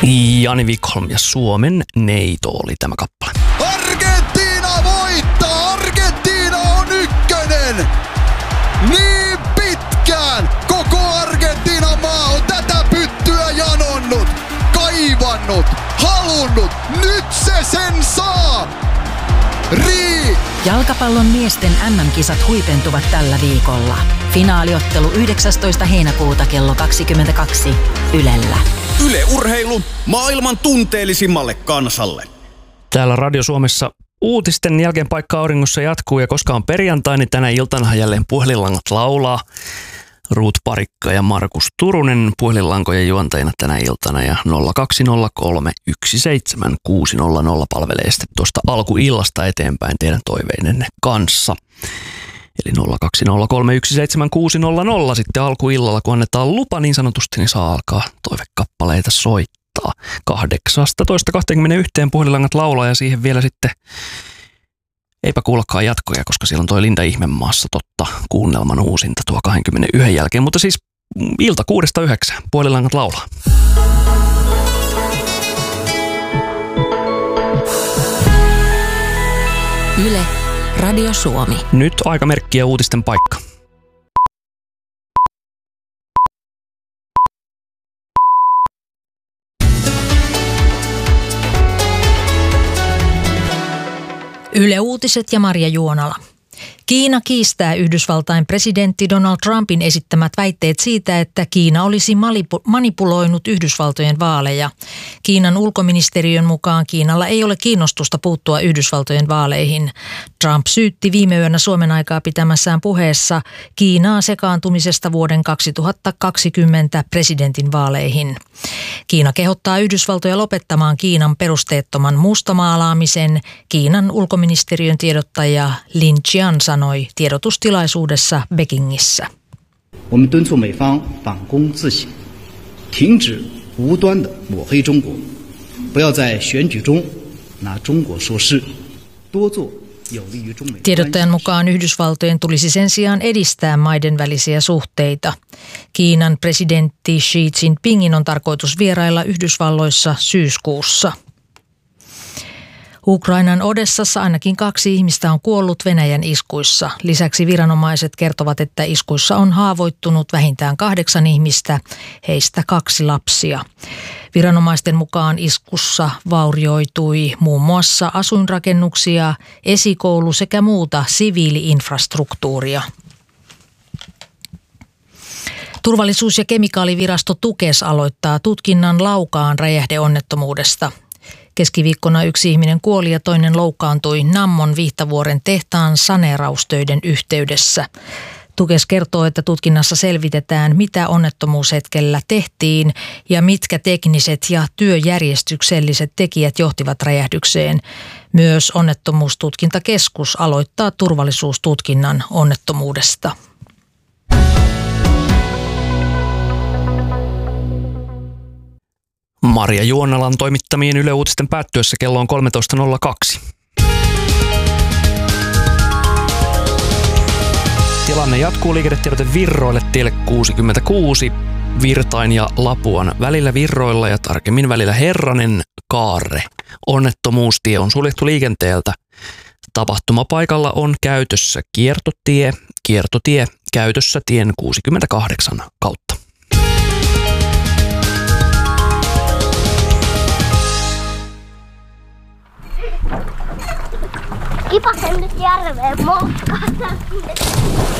Jani Wikholm ja Suomen neito oli tämä kappale. Argentiina voittaa! Argentiina on ykkönen! Niin pitkään koko Argentiinan maa on tätä pyttyä janonnut, kaivannut, halunnut. Nyt se sen saa! Jalkapallon miesten MM-kisat huipentuvat tällä viikolla. Finaaliottelu 19. heinäkuuta kello 22 Ylellä. Yle Urheilu maailman tunteellisimmalle kansalle. Täällä Radio Suomessa uutisten jälkeen paikka auringossa jatkuu ja koska on perjantai, niin tänä iltana jälleen puhelinlangat laulaa. Ruut Parikka ja Markus Turunen puhelinlankojen juontajina tänä iltana ja 020317600 palvelee sitten tuosta alkuillasta eteenpäin teidän toiveidenne kanssa. Eli 020317600 sitten alkuillalla, kun annetaan lupa niin sanotusti, niin saa alkaa toivekappaleita soittaa. 18.21 puhelinlangat laulaa ja siihen vielä sitten eipä kuullakaan jatkoja, koska siellä on toi Linda Ihmemaassa totta kuunnelman uusinta tuo 21 jälkeen. Mutta siis ilta 6-9 puhelinlangat laulaa. Yle, Radio Suomi. Nyt aikamerkki ja uutisten paikka. Yle Uutiset ja Marja Juonala. Kiina kiistää Yhdysvaltain presidentti Donald Trumpin esittämät väitteet siitä, että Kiina olisi manipuloinut Yhdysvaltojen vaaleja. Kiinan ulkoministeriön mukaan Kiinalla ei ole kiinnostusta puuttua Yhdysvaltojen vaaleihin. Trump syytti viime yönä Suomen aikaa pitämässään puheessa Kiinaa sekaantumisesta vuoden 2020 presidentin vaaleihin. Kiina kehottaa Yhdysvaltoja lopettamaan Kiinan perusteettoman mustamaalaamisen. Kiinan ulkoministeriön tiedottaja Lin Jian sanoi tiedotustilaisuudessa Pekingissä. 我们敦促美方反躬自省，停止无端的抹黑中国，不要在选举中拿中国说事，多做有利于中美。 Tiedottajan mukaan Yhdysvaltojen tulisi sen sijaan edistää maiden välisiä suhteita. Kiinan presidentti Xi Jinpingin on tarkoitus vierailla Yhdysvalloissa syyskuussa. Ukrainan Odessassa ainakin 2 ihmistä on kuollut Venäjän iskuissa. Lisäksi viranomaiset kertovat, että iskuissa on haavoittunut vähintään 8 ihmistä, heistä 2 lapsia. Viranomaisten mukaan iskussa vaurioitui muun muassa asuinrakennuksia, esikoulu sekä muuta siviili-infrastruktuuria. Turvallisuus- ja kemikaalivirasto Tukes aloittaa tutkinnan Laukaan räjähdeonnettomuudesta. Keskiviikkona 1 ihminen kuoli ja toinen loukkaantui Nammon Vihtavuoren tehtaan saneeraustöiden yhteydessä. Tukes kertoo, että tutkinnassa selvitetään, mitä onnettomuushetkellä tehtiin ja mitkä tekniset ja työjärjestykselliset tekijät johtivat räjähdykseen. Myös onnettomuustutkintakeskus aloittaa turvallisuustutkinnan onnettomuudesta. Marja Juonalan toimittamien Yle Uutisten päättyessä kello on 13.02. Tilanne jatkuu liikennetiedote Virroille tielle 66, Virtain ja Lapuan välillä Virroilla ja tarkemmin välillä Herranen Kaarre. Onnettomuustie on suljettu liikenteeltä. Tapahtumapaikalla on käytössä kiertotie käytössä tien 68 kautta. Kipasen nyt järveen moskata.